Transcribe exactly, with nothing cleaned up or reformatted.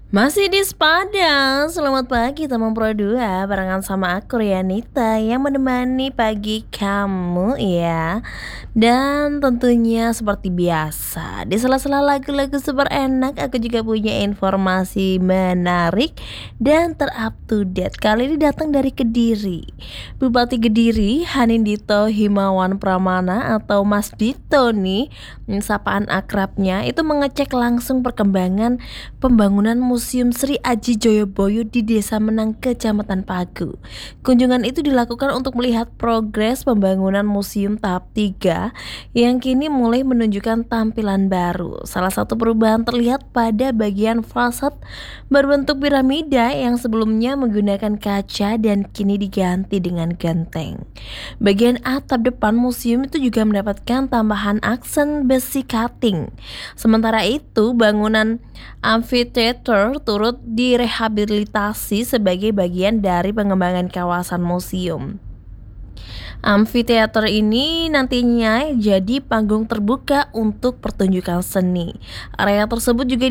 Masih di sepada, selamat pagi teman Pro dua, barengan sama aku Rianita yang menemani pagi kamu ya. Dan tentunya seperti biasa, di sela-sela lagu-lagu super enak aku juga punya informasi menarik dan ter-up to date. Kali ini datang dari Kediri. Bupati Kediri, Hanindito Himawan Pramana atau Mas Dito nih, sapaan akrabnya itu mengecek langsung perkembangan pembangunan Museum Sri Aji Joyoboyo di Desa Menang, Kecamatan Pagu. Kunjungan itu dilakukan untuk melihat progres pembangunan museum tahap tiga yang kini mulai menunjukkan tampilan baru. Salah satu perubahan terlihat pada bagian fasad berbentuk piramida yang sebelumnya menggunakan kaca dan kini diganti dengan genteng. Bagian atap depan museum itu juga mendapatkan tambahan aksen besi cutting. Sementara itu, bangunan amphitheater turut direhabilitasi sebagai bagian dari pengembangan kawasan museum. Amphitheater ini nantinya jadi panggung terbuka untuk pertunjukan seni. Area tersebut juga